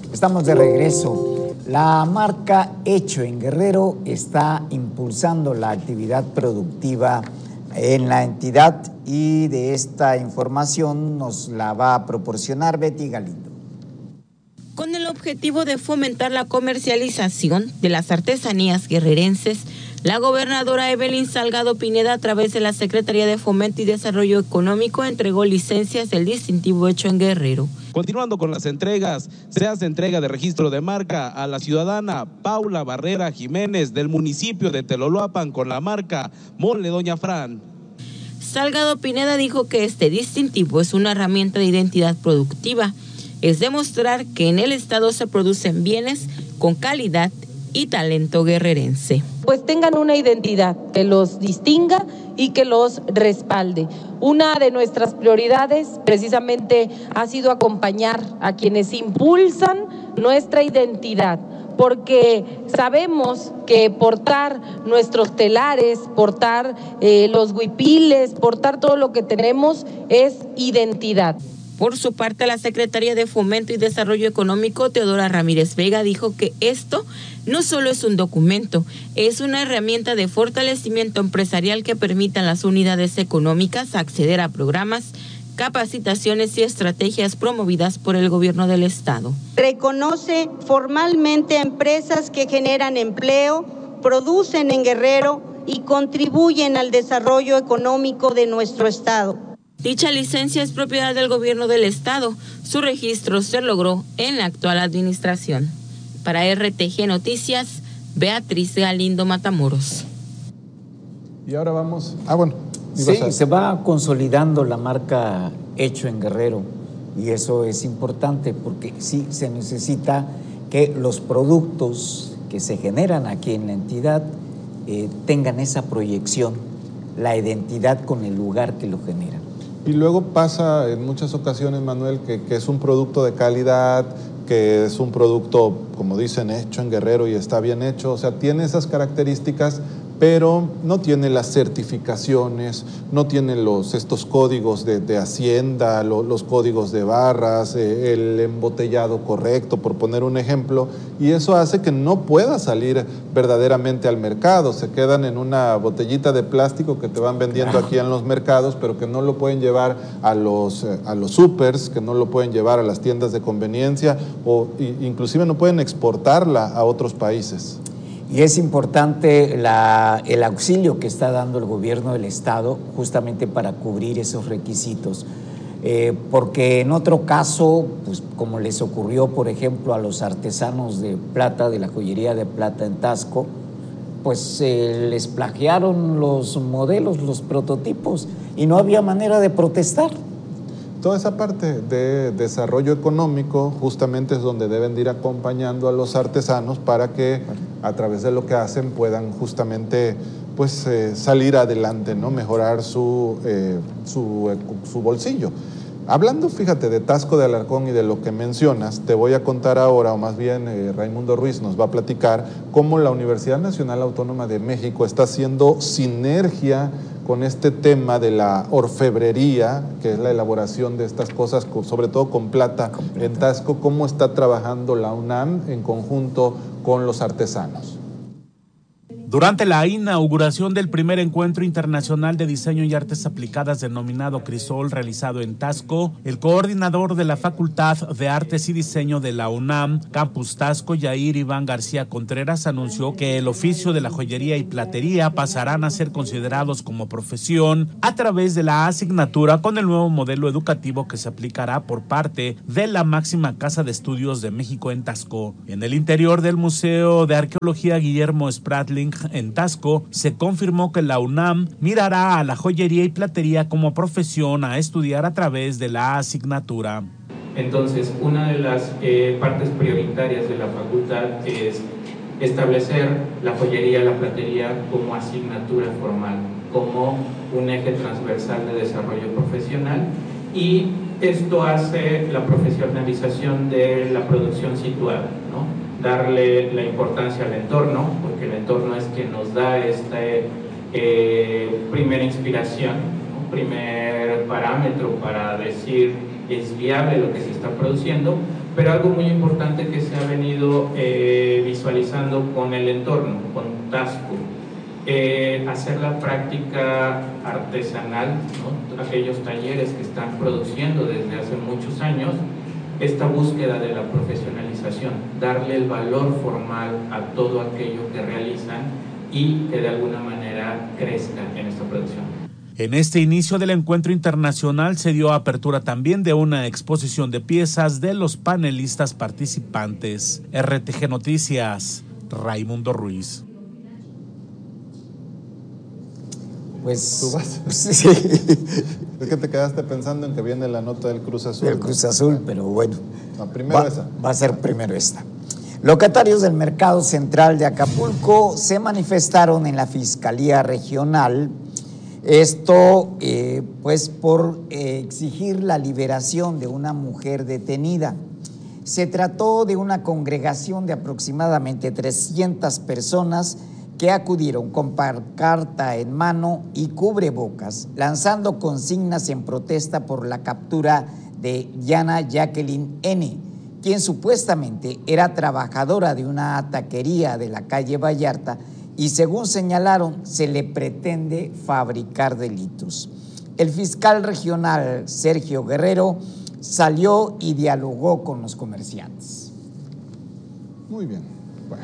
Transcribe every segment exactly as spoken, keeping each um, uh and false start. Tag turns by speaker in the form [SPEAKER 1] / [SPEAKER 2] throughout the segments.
[SPEAKER 1] Estamos de regreso. La marca Hecho en Guerrero está impulsando la actividad productiva en la entidad y de esta información nos la va a proporcionar Betty Galindo.
[SPEAKER 2] Con el objetivo de fomentar la comercialización de las artesanías guerrerenses, la gobernadora Evelyn Salgado Pineda, a través de la Secretaría de Fomento y Desarrollo Económico, entregó licencias del distintivo Hecho en Guerrero.
[SPEAKER 3] Continuando con las entregas, se hace entrega de registro de marca a la ciudadana Paula Barrera Jiménez del municipio de Teloloapan con la marca Mole Doña Fran.
[SPEAKER 2] Salgado Pineda dijo que este distintivo es una herramienta de identidad productiva. Es demostrar que en el estado se producen bienes con calidad y talento guerrerense.
[SPEAKER 4] Pues tengan una identidad que los distinga y que los respalde. Una de nuestras prioridades precisamente ha sido acompañar a quienes impulsan nuestra identidad, porque sabemos que portar nuestros telares, portar eh, los huipiles, portar todo lo que tenemos es identidad.
[SPEAKER 2] Por su parte, la Secretaría de Fomento y Desarrollo Económico, Teodora Ramírez Vega, dijo que esto no solo es un documento, es una herramienta de fortalecimiento empresarial que permita a las unidades económicas acceder a programas, capacitaciones y estrategias promovidas por el gobierno del estado.
[SPEAKER 5] Reconoce formalmente a empresas que generan empleo, producen en Guerrero y contribuyen al desarrollo económico de nuestro estado.
[SPEAKER 2] Dicha licencia es propiedad del gobierno del estado. Su registro se logró en la actual administración. Para R T G Noticias, Beatriz Galindo Matamoros.
[SPEAKER 6] Y ahora vamos... Ah, bueno.
[SPEAKER 1] Sí, a... se va consolidando la marca Hecho en Guerrero y eso es importante porque sí se necesita que los productos que se generan aquí en la entidad eh, tengan esa proyección, la identidad con el lugar que lo genera.
[SPEAKER 6] Y luego pasa en muchas ocasiones, Manuel, que, que es un producto de calidad, que es un producto, como dicen, hecho en Guerrero y está bien hecho, o sea, tiene esas características, pero no tiene las certificaciones, no tiene los, estos códigos de, de Hacienda, lo, los códigos de barras, eh, el embotellado correcto, por poner un ejemplo, y eso hace que no pueda salir verdaderamente al mercado. Se quedan en una botellita de plástico que te van vendiendo aquí en los mercados, pero que no lo pueden llevar a los, a los supers, que no lo pueden llevar a las tiendas de conveniencia, o inclusive no pueden exportarla a otros países.
[SPEAKER 1] Y es importante la, el auxilio que está dando el gobierno del estado justamente para cubrir esos requisitos, eh, porque en otro caso, pues como les ocurrió por ejemplo a los artesanos de plata, de la joyería de plata en Taxco, pues eh, les plagiaron los modelos, los prototipos y no había manera de protestar.
[SPEAKER 6] Toda esa parte de desarrollo económico justamente es donde deben de ir acompañando a los artesanos para que a través de lo que hacen puedan justamente pues, eh, salir adelante, ¿no? Mejorar su, eh, su, su bolsillo. Hablando, fíjate, de Taxco de Alarcón y de lo que mencionas, te voy a contar ahora, o más bien eh, Raimundo Ruiz nos va a platicar cómo la Universidad Nacional Autónoma de México está haciendo sinergia con este tema de la orfebrería, que es la elaboración de estas cosas, sobre todo con plata, con plata. En Taxco, cómo está trabajando la UNAM en conjunto con los artesanos.
[SPEAKER 7] Durante la inauguración del primer encuentro internacional de diseño y artes aplicadas denominado Crisol, realizado en Taxco, el coordinador de la Facultad de Artes y Diseño de la UNAM, Campus Taxco, Yair Iván García Contreras, anunció que el oficio de la joyería y platería pasarán a ser considerados como profesión a través de la asignatura con el nuevo modelo educativo que se aplicará por parte de la máxima Casa de Estudios de México en Taxco. En el interior del Museo de Arqueología Guillermo Spratling en Taxco, se confirmó que la UNAM mirará a la joyería y platería como profesión a estudiar a través de la asignatura.
[SPEAKER 8] Entonces, una de las eh, partes prioritarias de la facultad es establecer la joyería y la platería como asignatura formal, como un eje transversal de desarrollo profesional, y esto hace la profesionalización de la producción situada, ¿no? Darle la importancia al entorno, porque el entorno es quien nos da esta eh, primera inspiración, un primer parámetro para decir es viable lo que se está produciendo, pero algo muy importante que se ha venido eh, visualizando con el entorno, con Tasco, eh, hacer la práctica artesanal, ¿no? Aquellos talleres que están produciendo desde hace muchos años, esta búsqueda de la profesionalización, darle el valor formal a todo aquello que realizan y que de alguna manera crezca en esta producción.
[SPEAKER 7] En este inicio del encuentro internacional se dio apertura también de una exposición de piezas de los panelistas participantes. R T G Noticias, Raimundo Ruiz.
[SPEAKER 6] Pues tú vas.
[SPEAKER 1] Sí.
[SPEAKER 6] Es que te quedaste pensando en que viene la nota del Cruz Azul.
[SPEAKER 1] Del Cruz Azul, pero bueno.
[SPEAKER 6] No, primero
[SPEAKER 1] va,
[SPEAKER 6] esa.
[SPEAKER 1] Va a ser primero esta. Locatarios del Mercado Central de Acapulco se manifestaron en la Fiscalía Regional. Esto, eh, pues, por eh, exigir la liberación de una mujer detenida. Se trató de una congregación de aproximadamente trescientas personas que acudieron con pancarta en mano y cubrebocas, lanzando consignas en protesta por la captura de Yana Jacqueline N., quien supuestamente era trabajadora de una taquería de la calle Vallarta, y según señalaron, se le pretende fabricar delitos. El fiscal regional Sergio Guerrero salió y dialogó con los comerciantes.
[SPEAKER 6] Muy bien, bueno,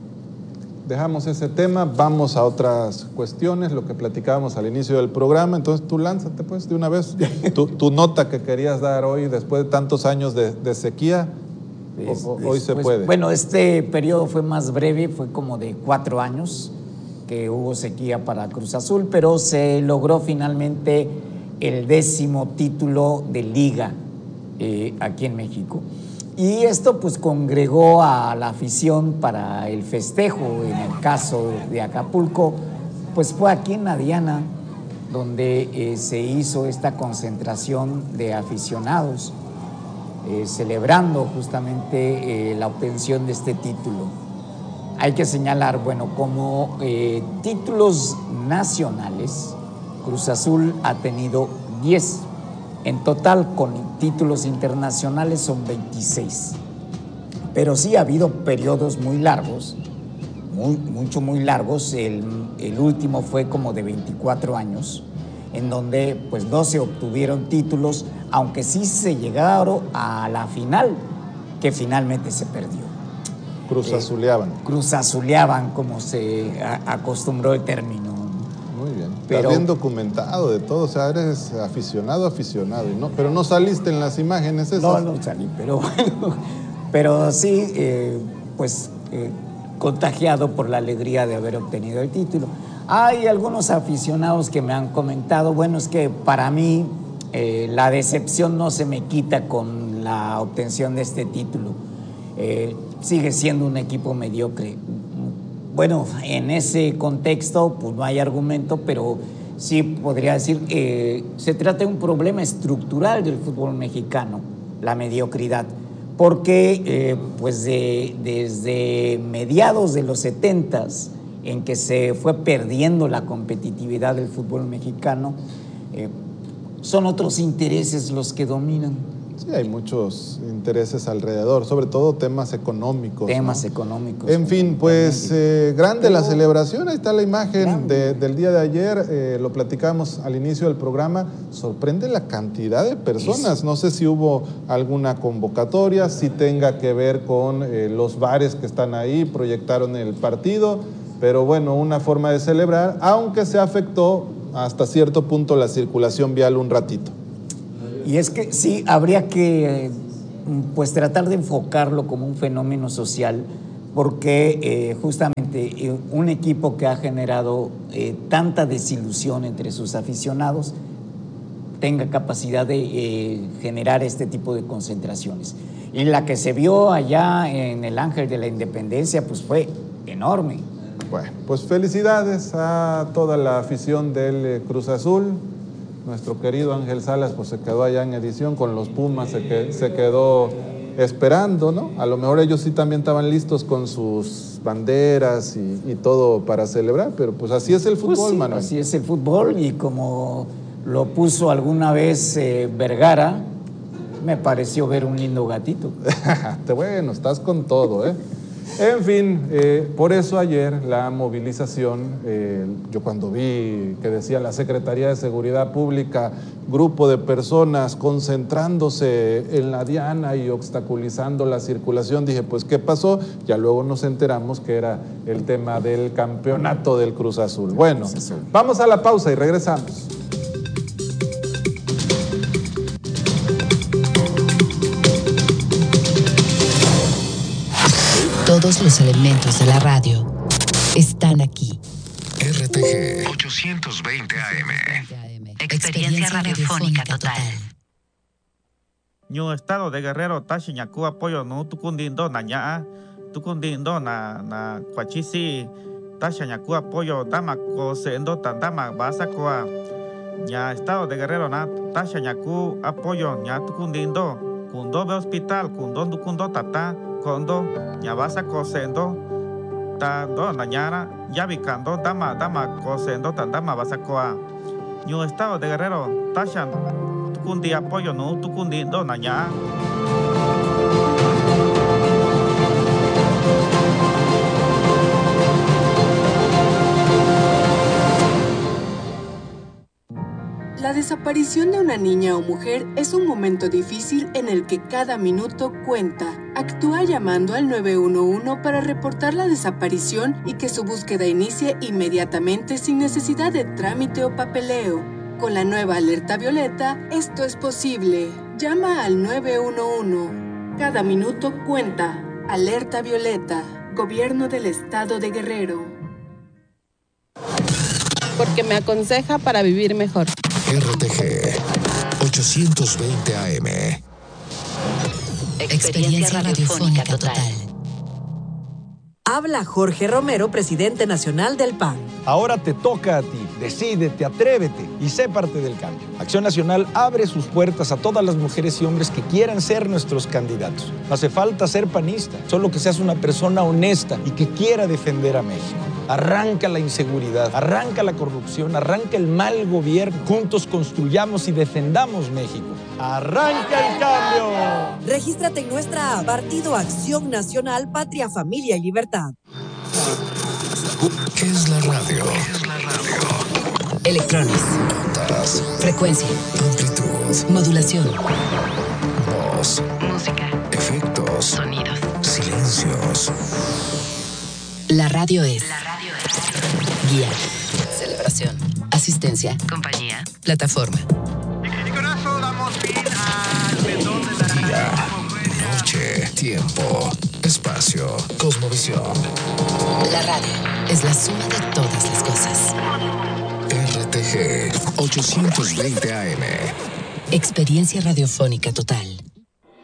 [SPEAKER 6] dejamos ese tema, vamos a otras cuestiones, lo que platicábamos al inicio del programa. Entonces tú lánzate pues de una vez tu, tu nota que querías dar hoy después de tantos años de, de sequía.
[SPEAKER 1] Es,
[SPEAKER 6] o, hoy
[SPEAKER 1] es,
[SPEAKER 6] se
[SPEAKER 1] pues,
[SPEAKER 6] puede.
[SPEAKER 1] Bueno, este periodo fue más breve, fue como de cuatro años que hubo sequía para Cruz Azul, pero se logró finalmente el décimo título de liga eh, aquí en México. Y esto pues congregó a la afición para el festejo. En el caso de Acapulco, pues fue aquí en la Diana donde eh, se hizo esta concentración de aficionados, Eh, celebrando justamente eh, la obtención de este título. Hay que señalar, bueno, como eh, títulos nacionales, Cruz Azul ha tenido diez. En total, con títulos internacionales son veintiséis. Pero sí ha habido periodos muy largos, muy, mucho, muy largos. El, el último fue como de veinticuatro años, en donde pues no se obtuvieron títulos, aunque sí se llegaron a la final, que finalmente se perdió.
[SPEAKER 6] Cruz azuleaban.
[SPEAKER 1] Eh, cruz azuleaban, como se a, acostumbró el término.
[SPEAKER 6] Muy bien.
[SPEAKER 1] Pero,
[SPEAKER 6] estás bien documentado de todo, o sea, eres aficionado, aficionado, y no, pero no saliste en las imágenes esas.
[SPEAKER 1] No, no salí, pero bueno, pero sí, eh, pues eh, contagiado por la alegría de haber obtenido el título. Hay algunos aficionados que me han comentado, bueno, es que para mí eh, la decepción no se me quita con la obtención de este título. Eh, sigue siendo un equipo mediocre. Bueno, en ese contexto, pues no hay argumento, pero sí podría decir que eh, se trata de un problema estructural del fútbol mexicano, la mediocridad, porque eh, pues de, desde mediados de los setentas, en que se fue perdiendo la competitividad del fútbol mexicano, eh, son otros intereses los que dominan.
[SPEAKER 6] Sí, hay muchos intereses alrededor, sobre todo temas económicos.
[SPEAKER 1] Temas
[SPEAKER 6] ¿no?
[SPEAKER 1] económicos.
[SPEAKER 6] En fin, pues eh, grande Pero, la celebración, ahí está la imagen de, del día de ayer, eh, lo platicamos al inicio del programa, sorprende la cantidad de personas, no sé si hubo alguna convocatoria, si tenga que ver con eh, los bares que están ahí, proyectaron el partido, pero bueno, una forma de celebrar, aunque se afectó hasta cierto punto la circulación vial un ratito.
[SPEAKER 1] Y es que sí, habría que pues tratar de enfocarlo como un fenómeno social, porque eh, justamente eh, un equipo que ha generado eh, tanta desilusión entre sus aficionados tenga capacidad de eh, generar este tipo de concentraciones. Y la que se vio allá en el Ángel de la Independencia pues fue enorme.
[SPEAKER 6] Bueno, pues felicidades a toda la afición del Cruz Azul. Nuestro querido Ángel Salas pues se quedó allá en edición con los Pumas, se, que, se quedó esperando, ¿no? A lo mejor ellos sí también estaban listos con sus banderas y, y todo para celebrar, pero pues así es el fútbol,
[SPEAKER 1] pues sí,
[SPEAKER 6] Manuel.
[SPEAKER 1] Así es el fútbol, y como lo puso alguna vez eh, Vergara, Me pareció ver un lindo gatito.
[SPEAKER 6] Bueno, estás con todo, ¿eh? En fin, eh, por eso ayer la movilización, eh, yo cuando vi que decía la Secretaría de Seguridad Pública, grupo de personas concentrándose en la Diana y obstaculizando la circulación, dije, pues, ¿qué pasó? Ya luego nos enteramos que era el tema del campeonato del Cruz Azul. Bueno, vamos a la pausa y regresamos.
[SPEAKER 9] Todos los elementos de la radio están aquí.
[SPEAKER 10] R T G ochocientos veinte A M.
[SPEAKER 9] Experiencia radiofónica total.
[SPEAKER 11] Ñu estado de Guerrero Tashiñaku apoyo no tukundindo naña tukundindo na na kwachisi Tashiñaku apoyo dama ko sendo tandama basakoa. Ya estado de Guerrero na Tashiñaku apoyo nya tukundindo kundo be hospital kundo tukundo tata kondo ya vas a cosendo tando nañara ya vicando dama dama cosendo tandama vas a coa New estado de Guerrero tashan tukundi apoyo no tukundindo naña.
[SPEAKER 12] La desaparición de una niña o mujer es un momento difícil en el que cada minuto cuenta. Actúa llamando al nueve uno uno para reportar la desaparición y que su búsqueda inicie inmediatamente sin necesidad de trámite o papeleo. Con la nueva alerta violeta, esto es posible. Llama al nueve uno uno. Cada minuto cuenta. Alerta violeta. Gobierno del Estado de Guerrero.
[SPEAKER 13] Porque me aconseja para vivir mejor.
[SPEAKER 10] R T G ochocientos veinte A M.
[SPEAKER 9] Experiencia radiofónica total.
[SPEAKER 14] Habla Jorge Romero, presidente nacional del P A N.
[SPEAKER 15] Ahora te toca a ti. Decídete, atrévete y sé parte del cambio. Acción Nacional abre sus puertas a todas las mujeres y hombres que quieran ser nuestros candidatos. No hace falta ser panista, solo que seas una persona honesta y que quiera defender a México. Arranca la inseguridad, arranca la corrupción, arranca el mal gobierno. Juntos construyamos y defendamos México. ¡Arranca el cambio!
[SPEAKER 14] Regístrate en nuestra app Partido Acción Nacional, Patria, Familia y Libertad.
[SPEAKER 10] ¿Qué es la radio? ¿Qué es la radio?
[SPEAKER 9] Electrones.
[SPEAKER 10] Notas.
[SPEAKER 9] Frecuencia.
[SPEAKER 10] Amplitud.
[SPEAKER 9] Modulación.
[SPEAKER 10] Voz.
[SPEAKER 9] Música.
[SPEAKER 10] Efectos.
[SPEAKER 9] Sonidos.
[SPEAKER 10] Silencios.
[SPEAKER 9] La radio es.
[SPEAKER 13] La radio es.
[SPEAKER 9] Guía. Celebración. Asistencia.
[SPEAKER 13] Compañía.
[SPEAKER 9] Plataforma.
[SPEAKER 16] Y con eso damos fin al perdón de la
[SPEAKER 10] Día. Noche. Tiempo. Espacio. Cosmovisión.
[SPEAKER 9] La radio es la suma de todas las cosas.
[SPEAKER 10] R T G ochocientos veinte A M.
[SPEAKER 9] Experiencia radiofónica total.